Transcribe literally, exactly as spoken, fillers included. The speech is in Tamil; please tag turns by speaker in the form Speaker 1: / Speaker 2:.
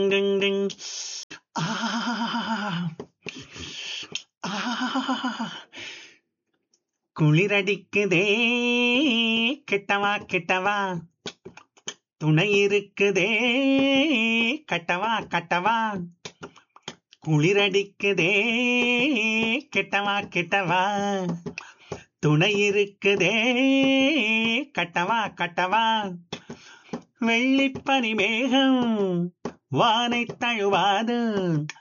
Speaker 1: டிங் டிங். ஆ, ஆ, குளிரடிக்குதே, கிட்டவா கிட்டவா, துணை இருக்குதே, கட்டவா கட்டவா, குளிரடிக்குதே, கிட்டவா கிட்டவா, துணை இருக்குதே, கட்டவா கட்டவா. வெள்ளிப்பனி மேகம் வானை தழுவாது,